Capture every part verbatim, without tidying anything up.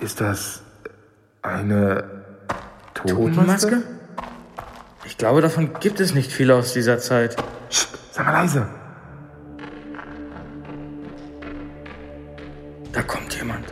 Ist das eine Totenmaske? Totenmaske? Ich glaube, davon gibt es nicht viele aus dieser Zeit. Psst, sei mal leise. Da kommt jemand.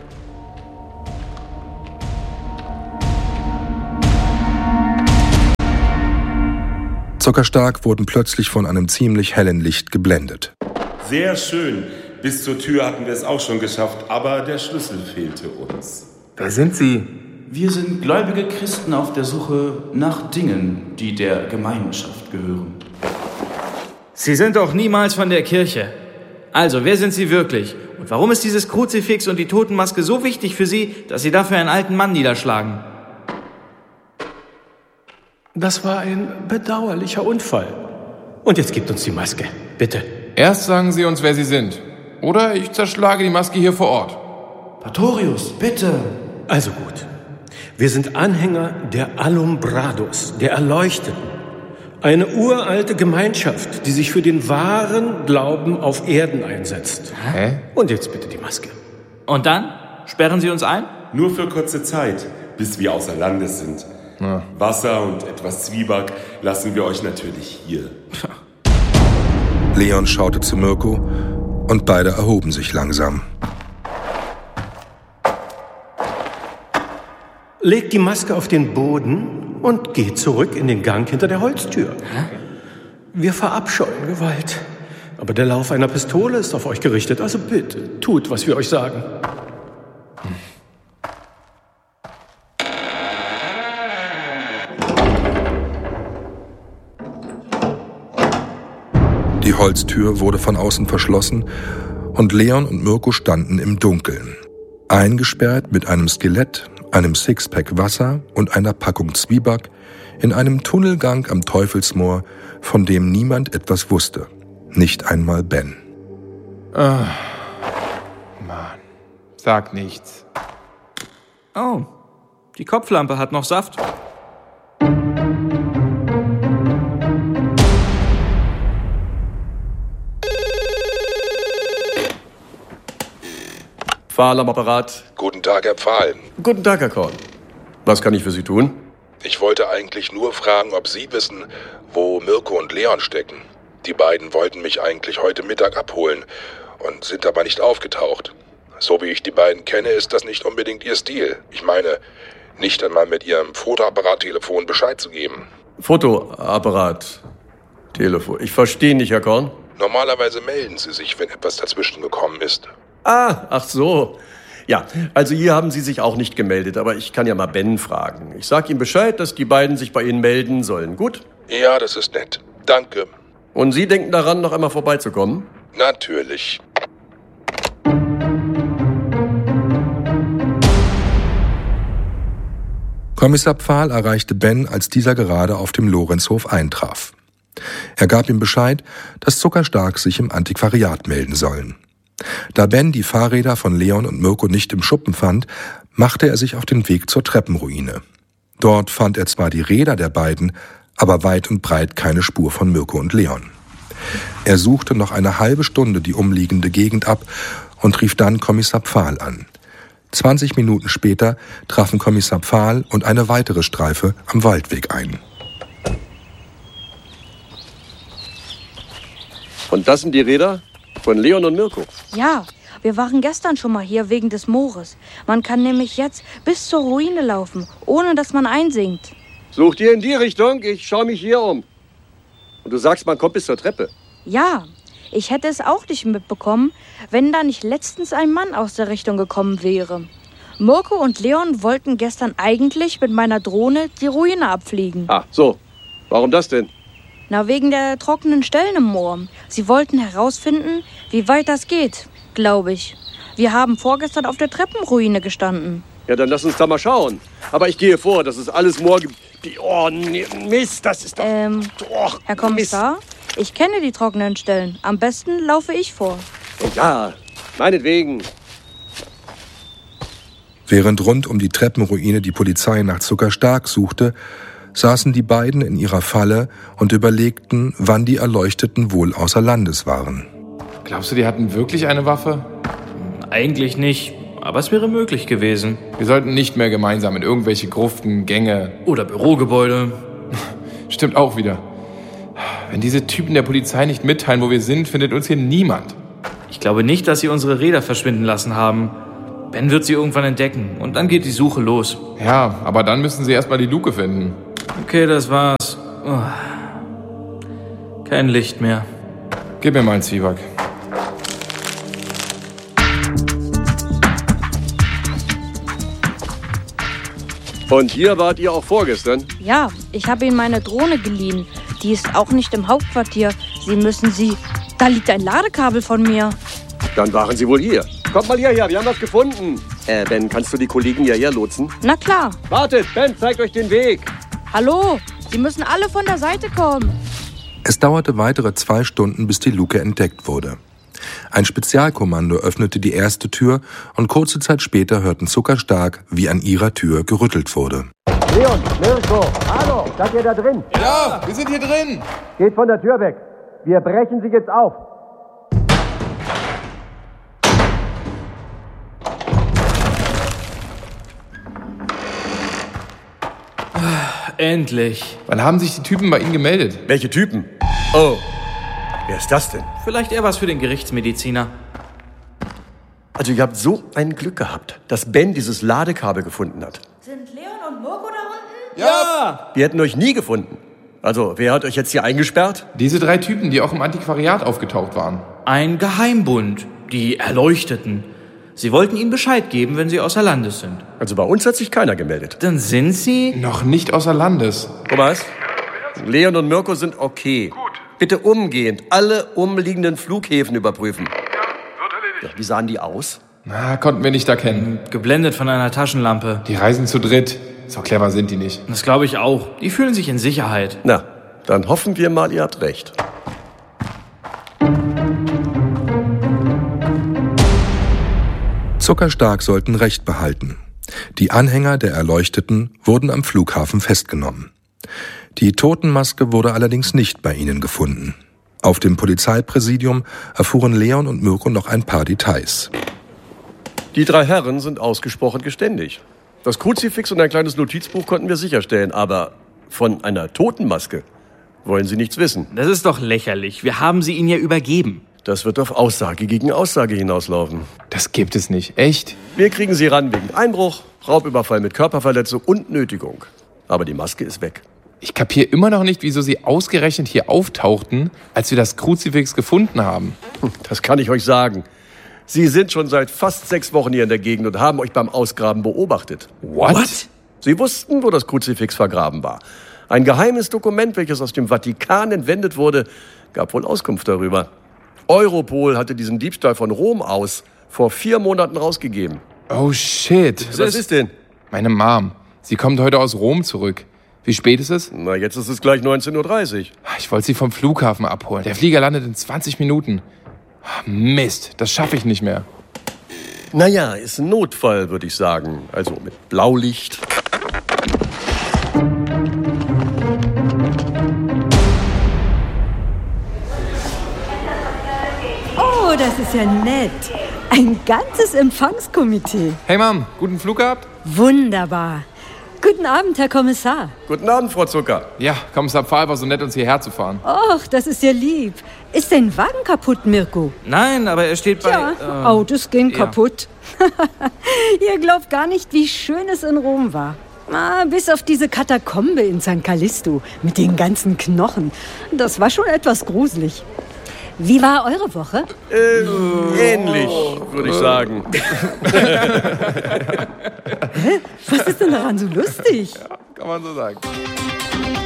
Zuckerstark wurden plötzlich von einem ziemlich hellen Licht geblendet. Sehr schön. Bis zur Tür hatten wir es auch schon geschafft, aber der Schlüssel fehlte uns. Wer sind Sie? Wir sind gläubige Christen auf der Suche nach Dingen, die der Gemeinschaft gehören. Sie sind doch niemals von der Kirche. Also, wer sind Sie wirklich? Und warum ist dieses Kruzifix und die Totenmaske so wichtig für Sie, dass Sie dafür einen alten Mann niederschlagen? Das war ein bedauerlicher Unfall. Und jetzt gebt uns die Maske, bitte. Erst sagen Sie uns, wer Sie sind. Oder ich zerschlage die Maske hier vor Ort. Pastorius, bitte. Also gut. Wir sind Anhänger der Alumbrados, der Erleuchteten. Eine uralte Gemeinschaft, die sich für den wahren Glauben auf Erden einsetzt. Hä? Und jetzt bitte die Maske. Und dann? Sperren Sie uns ein? Nur für kurze Zeit, bis wir außer Landes sind. Ja. Wasser und etwas Zwieback lassen wir euch natürlich hier. Leon schaute zu Mirko und beide erhoben sich langsam. Legt die Maske auf den Boden und geht zurück in den Gang hinter der Holztür. Hä? Wir verabscheuen Gewalt. Aber der Lauf einer Pistole ist auf euch gerichtet. Also bitte, tut, was wir euch sagen. Die Holztür wurde von außen verschlossen und Leon und Mirko standen im Dunkeln. Eingesperrt mit einem Skelett, einem Sixpack Wasser und einer Packung Zwieback in einem Tunnelgang am Teufelsmoor, von dem niemand etwas wusste. Nicht einmal Ben. Ah, Mann, sag nichts. Oh, die Kopflampe hat noch Saft. Pfahl am Apparat. Guten Tag, Herr Pfahl. Guten Tag, Herr Korn. Was kann ich für Sie tun? Ich wollte eigentlich nur fragen, ob Sie wissen, wo Mirko und Leon stecken. Die beiden wollten mich eigentlich heute Mittag abholen und sind aber nicht aufgetaucht. So wie ich die beiden kenne, ist das nicht unbedingt Ihr Stil. Ich meine, nicht einmal mit Ihrem Fotoapparat-Telefon Bescheid zu geben. Fotoapparat. Telefon. Ich verstehe nicht, Herr Korn. Normalerweise melden Sie sich, wenn etwas dazwischen gekommen ist. Ah, ach so. Ja, also hier haben Sie sich auch nicht gemeldet, aber ich kann ja mal Ben fragen. Ich sag ihm Bescheid, dass die beiden sich bei Ihnen melden sollen. Gut? Ja, das ist nett. Danke. Und Sie denken daran, noch einmal vorbeizukommen? Natürlich. Kommissar Pfahl erreichte Ben, als dieser gerade auf dem Lorenzhof eintraf. Er gab ihm Bescheid, dass Zuckerstark sich im Antiquariat melden sollen. Da Ben die Fahrräder von Leon und Mirko nicht im Schuppen fand, machte er sich auf den Weg zur Treppenruine. Dort fand er zwar die Räder der beiden, aber weit und breit keine Spur von Mirko und Leon. Er suchte noch eine halbe Stunde die umliegende Gegend ab und rief dann Kommissar Pfahl an. Zwanzig Minuten später trafen Kommissar Pfahl und eine weitere Streife am Waldweg ein. Und das sind die Räder? Von Leon und Mirko? Ja, wir waren gestern schon mal hier wegen des Moores. Man kann nämlich jetzt bis zur Ruine laufen, ohne dass man einsinkt. Sucht ihr in die Richtung? Ich schaue mich hier um. Und du sagst, man kommt bis zur Treppe? Ja, ich hätte es auch nicht mitbekommen, wenn da nicht letztens ein Mann aus der Richtung gekommen wäre. Mirko und Leon wollten gestern eigentlich mit meiner Drohne die Ruine abfliegen. Ah, so. Warum das denn? Na, wegen der trockenen Stellen im Moor. Sie wollten herausfinden, wie weit das geht, glaube ich. Wir haben vorgestern auf der Treppenruine gestanden. Ja, dann lass uns da mal schauen. Aber ich gehe vor, das ist alles Moor... Oh, nee, Mist, das ist doch... Ähm, oh, Herr Kommissar, Mist. Ich kenne die trockenen Stellen. Am besten laufe ich vor. Ja, meinetwegen. Während rund um die Treppenruine die Polizei nach Zuckerstark suchte, saßen die beiden in ihrer Falle und überlegten, wann die Erleuchteten wohl außer Landes waren. Glaubst du, die hatten wirklich eine Waffe? Eigentlich nicht, aber es wäre möglich gewesen. Wir sollten nicht mehr gemeinsam in irgendwelche Gruften, Gänge... Oder Bürogebäude. Stimmt auch wieder. Wenn diese Typen der Polizei nicht mitteilen, wo wir sind, findet uns hier niemand. Ich glaube nicht, dass sie unsere Räder verschwinden lassen haben. Ben wird sie irgendwann entdecken und dann geht die Suche los. Ja, aber dann müssen sie erstmal die Luke finden. Okay, das war's. Oh. Kein Licht mehr. Gib mir mal einen Zwieback. Und hier wart ihr auch vorgestern? Ja, ich habe Ihnen meine Drohne geliehen. Die ist auch nicht im Hauptquartier. Sie müssen sie... Da liegt ein Ladekabel von mir. Dann waren sie wohl hier. Kommt mal hierher, wir haben was gefunden. Äh, Ben, kannst du die Kollegen hierher lotsen? Na klar. Wartet, Ben, zeigt euch den Weg. Hallo, Sie müssen alle von der Seite kommen. Es dauerte weitere zwei Stunden, bis die Luke entdeckt wurde. Ein Spezialkommando öffnete die erste Tür und kurze Zeit später hörten Zuckerstark, wie an ihrer Tür gerüttelt wurde. Leon, Mirko, hallo, seid ihr da drin? Ja, wir sind hier drin. Geht von der Tür weg. Wir brechen sie jetzt auf. Endlich. Wann haben sich die Typen bei Ihnen gemeldet? Welche Typen? Oh, wer ist das denn? Vielleicht eher was für den Gerichtsmediziner. Also ihr habt so ein Glück gehabt, dass Ben dieses Ladekabel gefunden hat. Sind Leon und Mirko da unten? Ja! Wir hätten euch nie gefunden. Also, wer hat euch jetzt hier eingesperrt? Diese drei Typen, die auch im Antiquariat aufgetaucht waren. Ein Geheimbund. Die Erleuchteten. Sie wollten Ihnen Bescheid geben, wenn Sie außer Landes sind. Also bei uns hat sich keiner gemeldet. Dann sind Sie... Noch nicht außer Landes. Thomas, Leon und Mirko sind okay. Gut. Bitte umgehend alle umliegenden Flughäfen überprüfen. Ja, wird erledigt. Ja, wie sahen die aus? Na, konnten wir nicht erkennen. Geblendet von einer Taschenlampe. Die reisen zu dritt. So clever sind die nicht. Das glaube ich auch. Die fühlen sich in Sicherheit. Na, dann hoffen wir mal, ihr habt recht. Zuckerstark sollten Recht behalten. Die Anhänger der Erleuchteten wurden am Flughafen festgenommen. Die Totenmaske wurde allerdings nicht bei ihnen gefunden. Auf dem Polizeipräsidium erfuhren Leon und Mirko noch ein paar Details. Die drei Herren sind ausgesprochen geständig. Das Kruzifix und ein kleines Notizbuch konnten wir sicherstellen, aber von einer Totenmaske wollen sie nichts wissen. Das ist doch lächerlich. Wir haben sie Ihnen ja übergeben. Das wird auf Aussage gegen Aussage hinauslaufen. Das gibt es nicht. Echt? Wir kriegen sie ran wegen Einbruch, Raubüberfall mit Körperverletzung und Nötigung. Aber die Maske ist weg. Ich kapiere immer noch nicht, wieso sie ausgerechnet hier auftauchten, als wir das Kruzifix gefunden haben. Das kann ich euch sagen. Sie sind schon seit fast sechs Wochen hier in der Gegend und haben euch beim Ausgraben beobachtet. What? What? Sie wussten, wo das Kruzifix vergraben war. Ein geheimes Dokument, welches aus dem Vatikan entwendet wurde, gab wohl Auskunft darüber. Europol hatte diesen Diebstahl von Rom aus vor vier Monaten rausgegeben. Oh shit. Was, Was ist denn? Meine Mom. Sie kommt heute aus Rom zurück. Wie spät ist es? Na, jetzt ist es gleich neunzehn Uhr dreißig. Ich wollte sie vom Flughafen abholen. Der Flieger landet in zwanzig Minuten. Mist, das schaffe ich nicht mehr. Naja, ist ein Notfall, würde ich sagen. Also mit Blaulicht. Oh, das ist ja nett. Ein ganzes Empfangskomitee. Hey Mom, guten Flug gehabt? Wunderbar. Guten Abend, Herr Kommissar. Guten Abend, Frau Zucker. Ja, Kommissar Pfahl war so nett, uns hierher zu fahren. Och, das ist ja lieb. Ist dein Wagen kaputt, Mirko? Nein, aber er steht bei... Ja, äh, Autos gehen ja. kaputt. Ihr glaubt gar nicht, wie schön es in Rom war. Ah, bis auf diese Katakombe in San Callisto mit den ganzen Knochen. Das war schon etwas gruselig. Wie war eure Woche? Äh, ähnlich, würde ich sagen. Hä? Was ist denn daran so lustig? Ja, kann man so sagen.